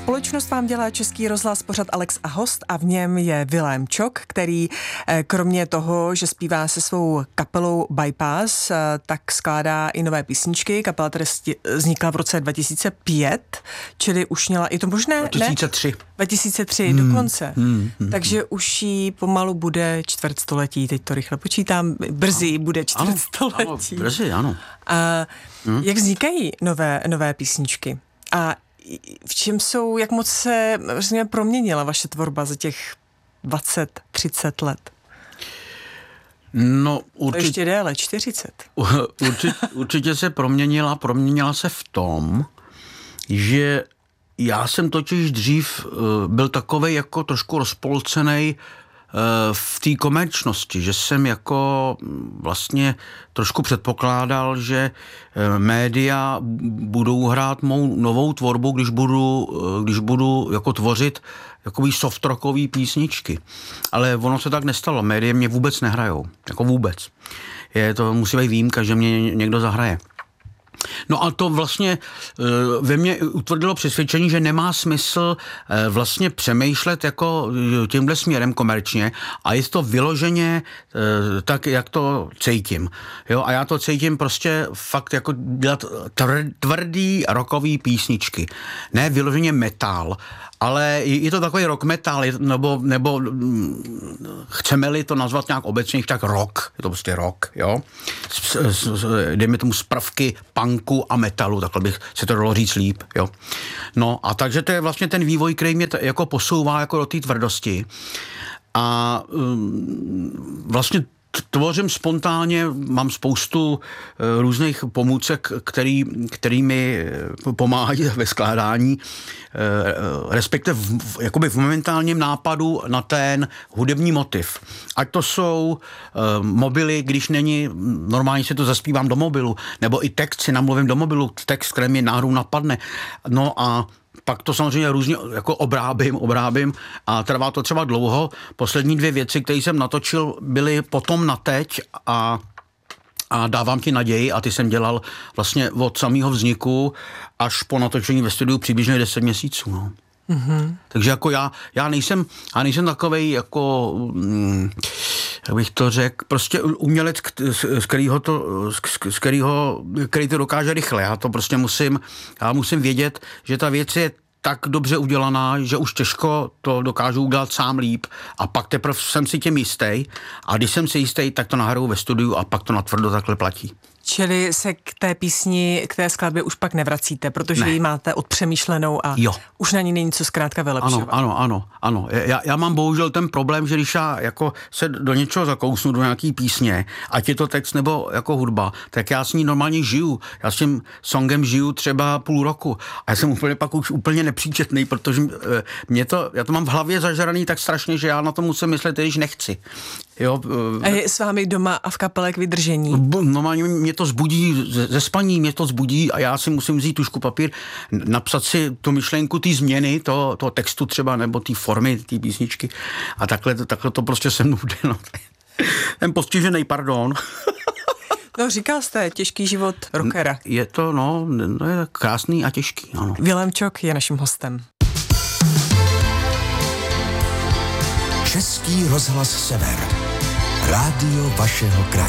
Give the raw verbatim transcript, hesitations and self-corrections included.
Společnost vám dělá Český rozhlas, pořad Alex a host a v něm je Vilém Čok, který kromě toho, že zpívá se svou kapelou Bypass, tak skládá i nové písničky. Kapela tedy vznikla v roce dva tisíce pět, čili už měla, je to možné? dva tisíce tři. Ne? dva tisíce tři hmm. dokonce. Hmm. Hmm. Takže už jí pomalu bude čtvrtstoletí, teď to rychle počítám, brzy ano. bude čtvrtstoletí. Ano, ano, brzy, ano. A hmm. jak vznikají nové, nové písničky? A v čem jsou, jak moc se vlastně proměnila vaše tvorba za těch dvacet třicet let? No, určitě, ještě déle, čtyřicet. Určitě, určitě se proměnila, proměnila se v tom, že já jsem totiž dřív byl takovej jako trošku rozpolcenej v té komerčnosti, že jsem jako vlastně trošku předpokládal, že média budou hrát mou novou tvorbu, když budu, když budu jako tvořit jakoby soft rockový písničky. Ale ono se tak nestalo. Média mě vůbec nehrajou. Jako vůbec. Je to, musí být výjimka, že mě někdo zahraje. No a to vlastně ve mně utvrdilo přesvědčení, že nemá smysl vlastně přemýšlet jako tímhle směrem komerčně a je to vyloženě tak, jak to cítím. Jo? A já to cítím prostě fakt jako dělat tvrdý rockový písničky. Ne vyloženě metal, ale je to takový rock metal, nebo, nebo chceme-li to nazvat nějak obecně, tak rock, je to prostě rock, jo. S, s, dejme tomu z prvky punku a metalu, takhle bych se to dalo říct líp, jo. No a takže to je vlastně ten vývoj, který mě t- jako posouvá jako do té tvrdosti. A um, vlastně tvořím spontánně, mám spoustu uh, různých pomůcek, který, který mi pomáhají ve skládání, uh, respektive v, v, jakoby v momentálním nápadu na ten hudební motiv. Ať to jsou uh, mobily, když není, normálně si to zaspívám do mobilu, nebo i text si namluvím do mobilu, text, který mi náhodou napadne. No a pak to samozřejmě různě jako obrábím, obrábím a trvá to třeba dlouho. Poslední dvě věci, které jsem natočil, byly potom na teď a, a dávám ti naději a ty jsem dělal vlastně od samého vzniku až po natočení ve studiu přibližně deset měsíců. No. Mm-hmm. Takže jako já, já nejsem, já nejsem takovej jako, hm, jak bych to řekl, prostě umělec, z kterýho to, z kterýho, který to dokáže rychle. Já to prostě musím, já musím vědět, že ta věc je tak dobře udělaná, že už těžko to dokážu udělat sám líp a pak teprve jsem si tím jistý a když jsem si jistý, tak to nahraju ve studiu a pak to natvrdo takhle platí. Čili se k té písni, k té skladbě už pak nevracíte, protože ne. ji máte odpřemýšlenou a jo. už na ní není co zkrátka vylepšovat. Ano, ano, ano, ano. Já, já mám bohužel ten problém, že když já jako se do něčeho zakousnu, do nějaký písně, ať je to text nebo jako hudba, tak já s ní normálně žiju. Já s tím songem žiju třeba půl roku a já jsem úplně pak už úplně nepříčetný, protože mě to, já to mám v hlavě zažraný tak strašně, že já na to musím myslet, když nechci. Jo, a je s vámi doma a v kapele k vydržení? Normálně mě to zbudí ze spaní, mě to zbudí a já si musím vzít tužku papír, napsat si tu myšlenku té změny, toho, toho textu třeba, nebo té formy, té písničky a takhle, takhle to prostě se mnou jde. No. Ten postižený, pardon. No, říkal jste, těžký život rockera. Je to, no, no je krásný a těžký, ano. Vilém Čok je naším hostem. Český rozhlas Sever. Rádio vašeho kraje.